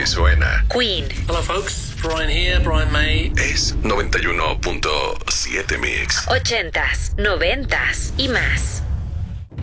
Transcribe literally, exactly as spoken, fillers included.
suena. Queen. Hello folks, Brian here, Brian May. Es noventa y uno punto siete Mix. Ochentas, noventas y más.